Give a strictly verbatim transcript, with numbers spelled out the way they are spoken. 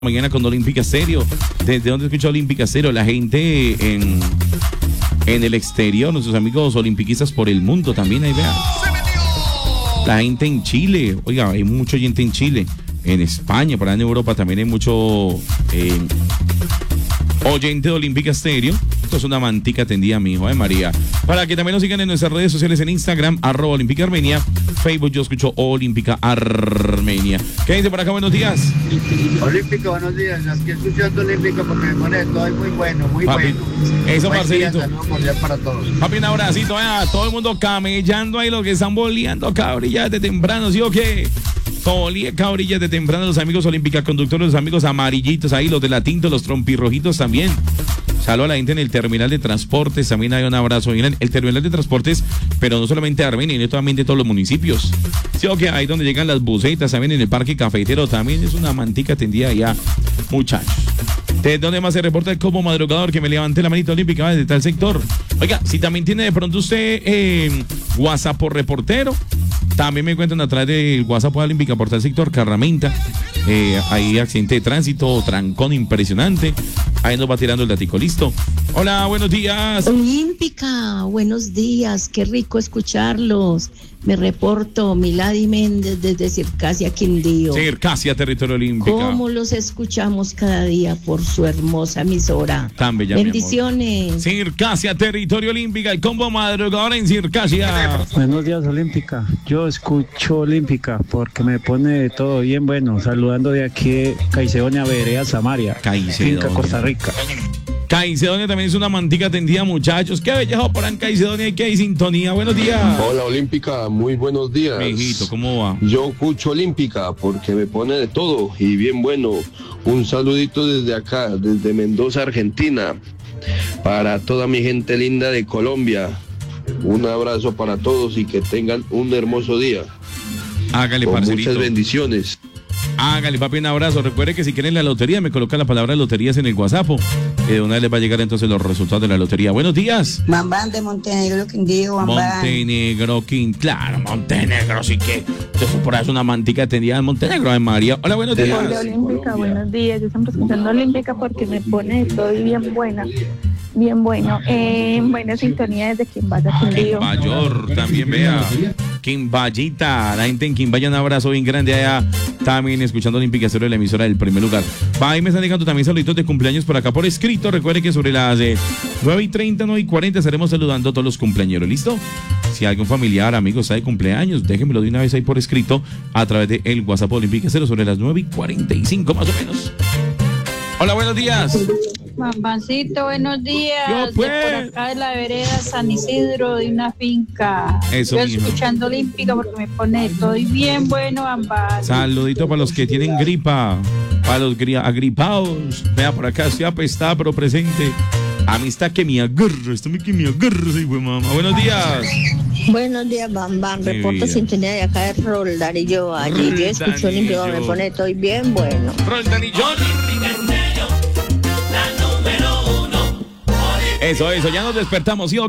Mañana con Olímpica Stereo. ¿Desde dónde escucha Olímpica Stereo? La gente en, en el exterior, nuestros amigos olimpiquistas por el mundo también, ahí vean. La gente en Chile, oiga, hay mucha gente en Chile, en España, por allá en Europa también hay mucho eh, oyente de Olímpica Stereo. Esto es una mantica tendida, mi hijo, eh, María. Para que también nos sigan en nuestras redes sociales en Instagram, arroba Olímpica Armenia, Facebook, yo escucho Olímpica Armenia. ¿Qué dice por acá? Buenos días. Olímpica, buenos días. Aquí escuchando Olímpica porque me pone todo muy bueno, muy Papi, bueno. eso, Buen Marcelito. día, saludos cordial para todos. Papi, un abracito, eh, todo el mundo camellando ahí, los que están boleando cabrillas de temprano, ¿sí o qué? Olía cabrillas de temprano, los amigos Olímpica Conductores, los amigos amarillitos ahí, los de la tinta, los trompirrojitos también. Saludos a la gente en el terminal de transportes, también hay un abrazo. Miren, el terminal de transportes, pero no solamente de Armenia, sino también de todos los municipios. Sí, o que ahí donde llegan las bucetas, también en el parque cafetero, también es una mantica tendida allá, muchachos. ¿De dónde más se reporta el como madrugador que me levanté la manita olímpica desde tal sector? Oiga, si también tiene de pronto usted eh, WhatsApp por reportero, también me encuentran a través del WhatsApp olímpica por tal sector, Carramenta. Eh, ahí accidente de tránsito, trancón impresionante. Ahí nos va tirando el datico, listo. Hola, buenos días. Olímpica, buenos días, qué rico escucharlos. Me reporto, Milady Méndez desde Circasia, Quindío. Circasia, territorio olímpico. ¿Cómo los escuchamos cada día por su hermosa emisora? Tan bella, bendiciones. Circasia, territorio olímpica, el combo madrugador en Circasia. Buenos días, Olímpica. Yo escucho Olímpica porque me pone todo bien bueno. Saludando de aquí de Caicedonia, Vereda, Samaria, Finca, Costa Rica. Caicedonia también es una mantica tendida, muchachos. Qué bellejo por en Caicedonia y que hay sintonía. Buenos días. Hola, Olímpica, muy buenos días. Mijito, ¿cómo va? Yo escucho Olímpica porque me pone de todo y bien bueno. Un saludito desde acá, desde Mendoza, Argentina, para toda mi gente linda de Colombia. Un abrazo para todos y que tengan un hermoso día. Hágale, con parcerito. Muchas bendiciones. Hágale, papi, un abrazo. Recuerde que si quieren la lotería, me colocan la palabra loterías en el WhatsApp. Que de una vez les va a llegar entonces los resultados de la lotería. Buenos días. Bambán de Montenegro, Quindío, Bambán. Montenegro, Quindío. Claro, Montenegro, sí que. Eso por ahí es una mantica tendida en Montenegro, en María. Hola, buenos días. Hola, Olímpica, buenos días. Yo siempre escuchando Olímpica porque me pone de todo y bien buena. Bien bueno. Eh, buena sintonía desde Quimbaya, Quindío. Mayor, también vea. Quimbayita, la gente en Quimbaya, un abrazo bien grande allá. También escuchando Olímpica Stereo de la emisora del primer lugar. Va, ahí me están dejando también saluditos de cumpleaños por acá por escrito. Recuerde que sobre las eh, nueve y treinta, nueve y cuarenta estaremos saludando a todos los cumpleañeros, ¿listo? Si algún familiar, amigo está de cumpleaños, déjenmelo de una vez ahí por escrito a través de el WhatsApp Olímpica Stereo sobre las nueve y cuarenta y cinco más o menos. Hola, buenos días. Bambancito, buenos días. Yo, pues. De por acá de la vereda San Isidro, de una finca. Eso Yo mismo. escuchando Olímpica porque me pone todo y bien bueno, Bambán. Saludito para los que tienen gripa, para los gri- agripados. Vea, por acá estoy apestada, pero presente. Amistad que me agarra, esto me que me agarra, sí, güey, mamá. Buenos días. Buenos días, Bambán. Mi Reporto vida. sintonía de acá de Roldanillo. Allí yo escucho Olímpica, me pone todo y bien bueno. Roldanillo. Eso, eso, ya nos despertamos, ¿sí o qué?